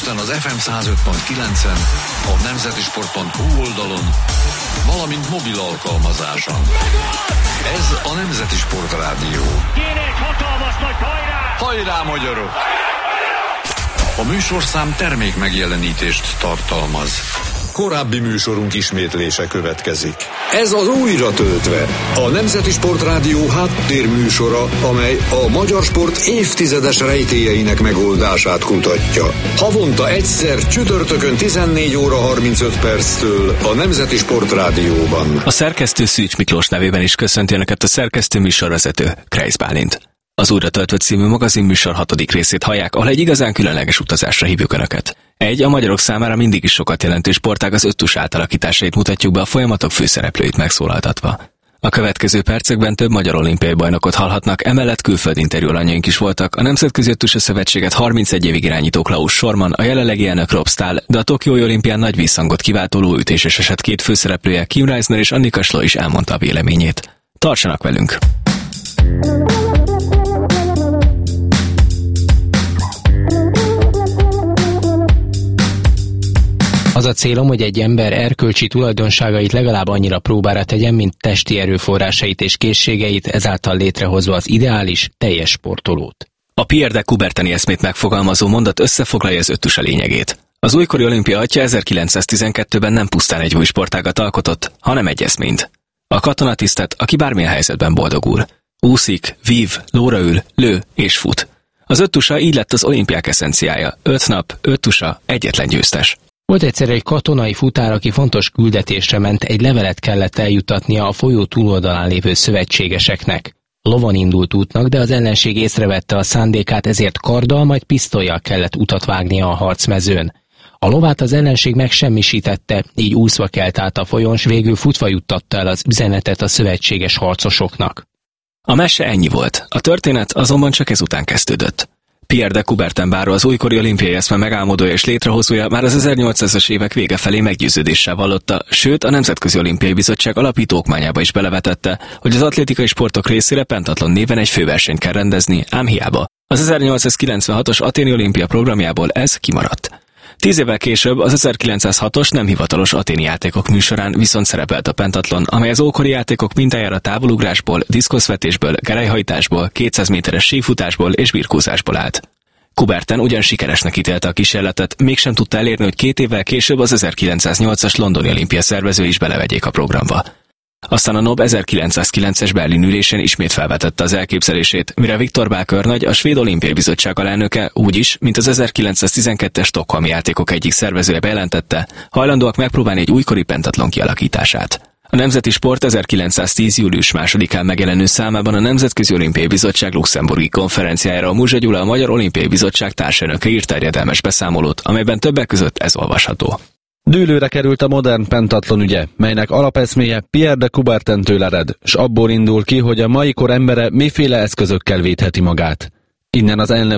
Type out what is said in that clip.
Budapesten az FM 105.9-en, a nemzetisport.hu oldalon, valamint mobil alkalmazáson. Ez a Nemzeti Sport Rádió. Kéne egy hatalmas nagy hajrá! Hajrá, magyarok! A műsorszám termék megjelenítést tartalmaz. Korábbi műsorunk ismétlése következik. Ez az Újra töltve, a Nemzeti Sport Rádió háttérműsora, amely a magyar sport évtizedes rejtélyeinek megoldását kutatja. Havonta egyszer csütörtökön 14 óra 35 perctől a Nemzeti Sport Rádióban. A szerkesztő Szűcs Miklós nevében is köszönti Önöket a szerkesztő műsorvezető, Kreisz Bálint. Az Újra töltve című magazinműsor 6. részét hallják, ahol egy igazán különleges utazásra hívjuk Önöket. A magyarok számára mindig is sokat jelentő sportág az öttus átalakításait mutatjuk be, a folyamatok főszereplőit megszólaltatva. A következő percekben több magyar olimpiai bajnokot hallhatnak, emellett külföldi interjúalanyaink is voltak, a Nemzetközi Öttusa Szövetséget 31 évig irányító Klaus Schormann, a jelenlegi elnök Rob Stahl, de a Tokiói olimpián nagy visszhangot kiváltó lóütéses eset két főszereplője, Kim Reisner és Annika Schlo is elmondta a véleményét. Tartsanak velünk! Az a célom, hogy egy ember erkölcsi tulajdonságait legalább annyira próbára tegyen, mint testi erőforrásait és készségeit, ezáltal létrehozva az ideális, teljes sportolót. A Pierre de Coubertini eszmét megfogalmazó mondat összefoglalja az öttusa lényegét. Az újkori olimpia atya 1912-ben nem pusztán egy új sportágat alkotott, hanem egy eszményt. A katonatisztet, aki bármilyen helyzetben boldogul. Úszik, vív, lóra ül, lő és fut. Az öttusa így lett az olimpiák eszenciája. 5 nap, 5 tusa, egyetlen győztes. Volt egyszer egy katonai futár, aki fontos küldetésre ment, egy levelet kellett eljuttatnia a folyó túloldalán lévő szövetségeseknek. Lovon indult útnak, de az ellenség észrevette a szándékát, ezért karddal, majd pisztollyal kellett utat vágnia a harcmezőn. A lovát az ellenség megsemmisítette, így úszva kelt át a folyón, s végül futva juttatta el az üzenetet a szövetséges harcosoknak. A mese ennyi volt, a történet azonban csak ezután kezdődött. Pierre de Coubertin báró, az újkori olimpiai eszme megálmodója és létrehozója már az 1800-as évek vége felé meggyőződéssel vallotta, sőt a Nemzetközi Olimpiai Bizottság alapító okmányába is belevetette, hogy az atlétikai sportok részére pentatlon néven egy főversenyt kell rendezni, ám hiába. Az 1896-os Athéni olimpia programjából ez kimaradt. 10 évvel később az 1906-os nem hivatalos athéni játékok műsorán viszont szerepelt a pentatlon, amely az ókori játékok mintájára távolugrásból, diszkoszvetésből, gerelyhajtásból, 200 méteres sífutásból és birkózásból állt. Coubertin ugyan sikeresnek ítélte a kísérletet, mégsem tudta elérni, hogy 2 évvel később az 1908-as londoni olimpia szervezői is belevegyék a programba. Aztán a NOB 1909-es Berlin ülésén ismét felvetette az elképzelését, mire Viktor Bákörnagy, a Svéd Olimpiai Bizottság alelnöke úgyis, mint az 1912-es stockholmi játékok egyik szervezője bejelentette, hajlandóak megpróbálni egy újkori pentatlon kialakítását. A Nemzeti Sport 1910. július 2-án megjelenő számában a Nemzetközi Olimpiai Bizottság luxemburgi konferenciájára a Muzsa Gyula, a Magyar Olimpiai Bizottság társelnöke írt terjedelmes beszámolót, amelyben többek között ez olvasható. Dűlőre került a modern pentatlon ügye, melynek alapeszméje Pierre de Coubertintől ered, s abból indul ki, hogy a mai kor embere miféle eszközökkel védheti magát. Innen az